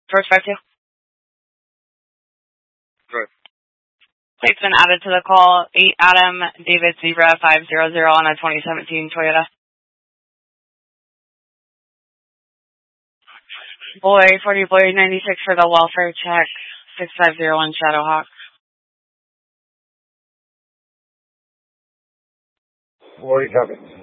First 5-2. Good. Plate's been added to the call. 8 Adam David Zebra 500 on a 2017 Toyota. Boy 40 Boy 96 for the welfare check. 6501 Shadowhawk. Boy, copy.